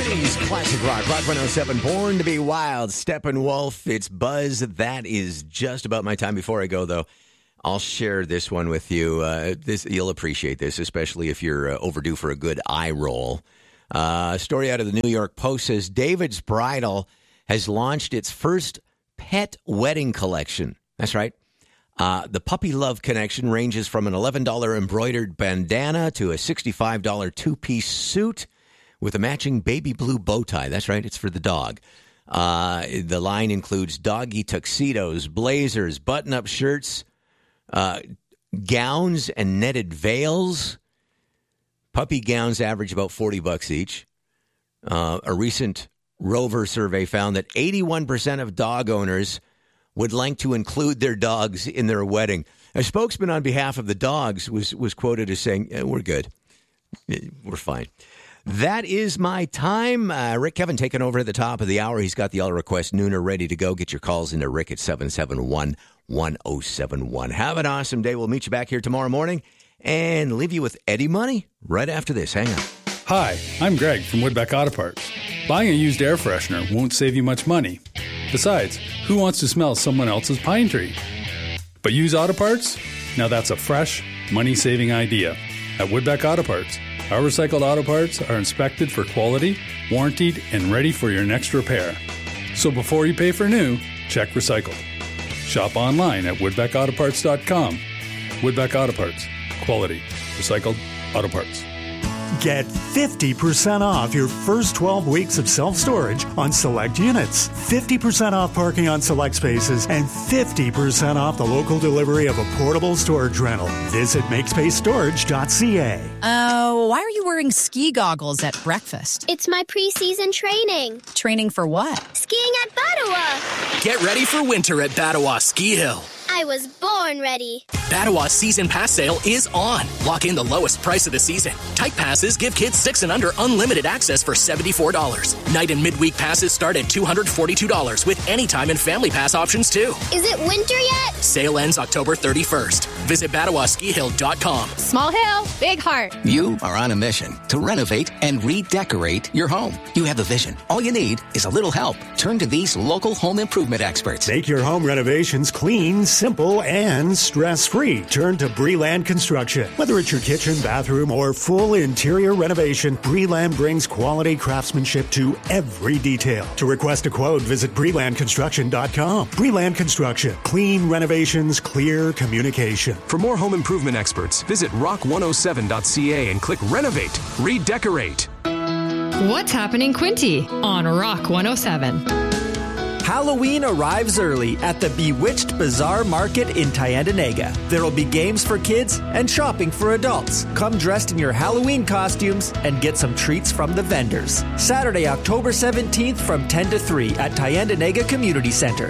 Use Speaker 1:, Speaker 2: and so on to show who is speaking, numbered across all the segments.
Speaker 1: Today's classic rock 107, Born to be Wild, Steppenwolf. It's Buzz. That is just about my time. Before I go, though, I'll share this one with you. You'll appreciate this, especially if you're overdue for a good eye roll. A story out of the New York Post says David's Bridal has launched its first pet wedding collection. That's right. The Puppy Love Connection ranges from an $11 embroidered bandana to a $65 two-piece suit with a matching baby blue bow tie. That's right, it's for the dog. The line includes doggy tuxedos, blazers, button-up shirts, gowns, and netted veils. Puppy gowns average about $40 each. A recent Rover survey found that 81% of dog owners would like to include their dogs in their wedding. A spokesman on behalf of the dogs was quoted as saying, we're good. We're fine. That is my time. Rick Kevin taking over at the top of the hour. He's got the All Request Nooner ready to go. Get your calls into Rick at 771-1071. Have an awesome day. We'll meet you back here tomorrow morning and leave you with Eddie Money right after this. Hang on.
Speaker 2: Hi, I'm Greg from Woodbeck Auto Parts. Buying a used air freshener won't save you much money. Besides, who wants to smell someone else's pine tree? But used auto parts? Now that's a fresh, money-saving idea. At Woodbeck Auto Parts, our recycled auto parts are inspected for quality, warranted, and ready for your next repair. So before you pay for new, check recycled. Shop online at woodbeckautoparts.com. Woodbeck Auto Parts. Quality. Recycled auto parts.
Speaker 3: Get 50% off your first 12 weeks of self-storage on select units, 50% off parking on select spaces, and 50% off the local delivery of a portable storage rental. Visit MakeSpaceStorage.ca.
Speaker 4: Why are you wearing ski goggles at breakfast?
Speaker 5: It's my preseason training.
Speaker 4: Training for what?
Speaker 5: Skiing at Battawa.
Speaker 6: Get ready for winter at Battawa Ski Hill.
Speaker 5: I was born ready.
Speaker 6: Battawa's Season Pass sale is on. Lock in the lowest price of the season. Type passes give kids 6 and under unlimited access for $74. Night and midweek passes start at $242 with anytime and family pass options too.
Speaker 5: Is it winter yet?
Speaker 6: Sale ends October 31st. Visit BattawaSkiHill.com.
Speaker 7: Small hill, big heart.
Speaker 8: You are on a mission to renovate and redecorate your home. You have a vision. All you need is a little help. Turn to these local home improvement experts.
Speaker 3: Make your home renovations clean, simple, and stress-free. Turn to Breland Construction. Whether it's your kitchen, bathroom, or full interior renovation, Breland brings quality craftsmanship to every detail. To request a quote, visit BrelandConstruction.com. Breland Construction. Clean renovations, clear communication.
Speaker 9: For more home improvement experts, visit rock107.ca and click Renovate, Redecorate.
Speaker 7: What's happening, Quinty, on Rock 107?
Speaker 10: Halloween arrives early at the Bewitched Bazaar Market in Tyendinaga. There'll be games for kids and shopping for adults. Come dressed in your Halloween costumes and get some treats from the vendors. Saturday, October 17th from 10 to 3 at Tyendinaga Community Center.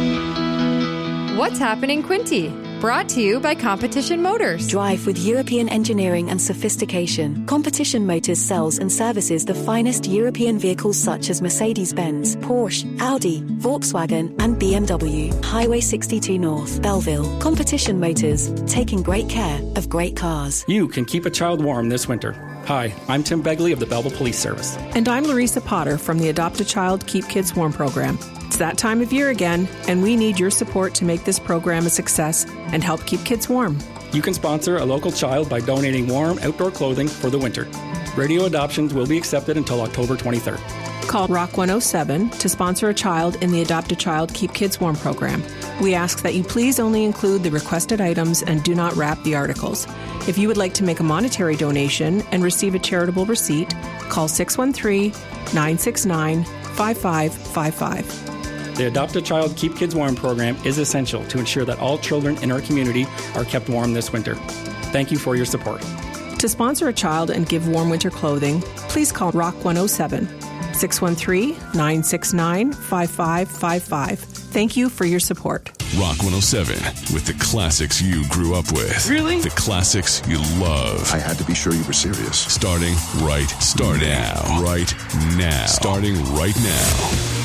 Speaker 7: What's happening, Quinty? Brought to you by Competition Motors.
Speaker 11: Drive with European engineering and sophistication. Competition Motors sells and services the finest European vehicles such as Mercedes-Benz, Porsche, Audi, Volkswagen, and BMW. Highway 62 North, Belleville. Competition Motors, taking great care of great cars.
Speaker 12: You can keep a child warm this winter. Hi, I'm Tim Begley of the Belleville Police Service.
Speaker 13: And I'm Larissa Potter from the Adopt a Child, Keep Kids Warm program. It's that time of year again, and we need your support to make this program a success and help keep kids warm.
Speaker 12: You can sponsor a local child by donating warm outdoor clothing for the winter. Radio adoptions will be accepted until October 23rd.
Speaker 13: Call Rock 107 to sponsor a child in the Adopt a Child, Keep Kids Warm program. We ask that you please only include the requested items and do not wrap the articles. If you would like to make a monetary donation and receive a charitable receipt, call 613-969-5555.
Speaker 12: The Adopt a Child, Keep Kids Warm program is essential to ensure that all children in our community are kept warm this winter. Thank you for your support.
Speaker 13: To sponsor a child and give warm winter clothing, please call Rock 107, 613-969-5555. Thank you for your support.
Speaker 14: Rock 107 with the classics you grew up with.
Speaker 13: Really?
Speaker 14: The classics you love.
Speaker 15: I had to be sure you were serious.
Speaker 14: Starting right now.